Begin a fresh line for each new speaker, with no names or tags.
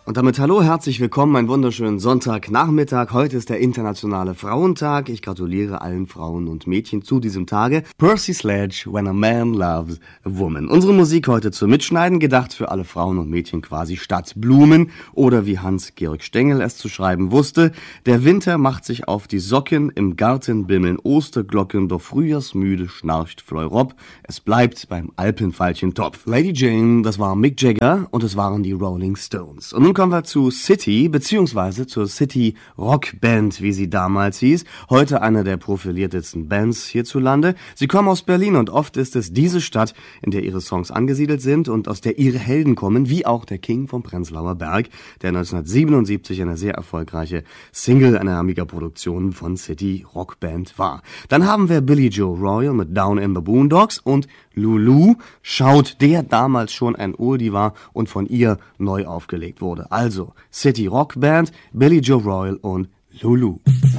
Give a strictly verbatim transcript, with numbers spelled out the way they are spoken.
Und damit hallo, herzlich willkommen, einen wunderschönen Sonntagnachmittag. Heute ist der internationale Frauentag. Ich gratuliere allen Frauen und Mädchen zu diesem Tage. Percy Sledge, When a Man Loves a Woman. Unsere Musik heute zum Mitschneiden, gedacht für alle Frauen und Mädchen quasi statt Blumen. Oder wie Hans-Georg Stengel es zu schreiben wusste, der Winter macht sich auf die Socken, im Garten bimmeln Osterglocken, doch frühjahrsmüde schnarcht Fleurop. Es bleibt beim Alpenfeilchen-Topf. Lady Jane, das war Mick Jagger und es waren die Rolling Stones. Und nun kommen wir zu City, beziehungsweise zur City Rock Band, wie sie damals hieß. Heute eine der profiliertesten Bands hierzulande. Sie kommen aus Berlin und oft ist es diese Stadt, in der ihre Songs angesiedelt sind und aus der ihre Helden kommen, wie auch der King vom Prenzlauer Berg, der neunzehnhundertsiebenundsiebzig eine sehr erfolgreiche Single einer Amiga-Produktion von City Rock Band war. Dann haben wir Billy Joe Royal mit Down in the Boondocks und Lulu, schaut, der damals schon ein Oldie war und von ihr neu aufgelegt wurde. Also City Rock Band, Billy Joe Royal und Lulu.